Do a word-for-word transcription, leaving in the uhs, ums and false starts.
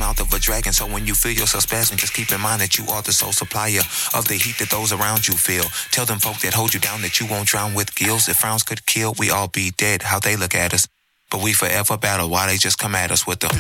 mouth of a dragon. So when you feel yourself spasming, just keep in mind that you are the sole supplier of the heat that those around you feel. Tell them folk that hold you down that you won't drown with gills. If frowns could kill, we all be dead. How they look at us. But we forever battle while they just come at us with the